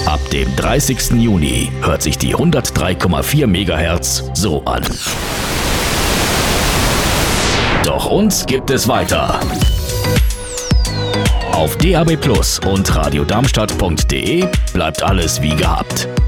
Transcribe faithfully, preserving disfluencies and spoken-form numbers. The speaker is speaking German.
Ab dem dreißigsten Juni hört sich die hundertdrei Komma vier Megahertz so an. Doch uns gibt es weiter. Auf D A B Plus und radiodarmstadt punkt de bleibt alles wie gehabt.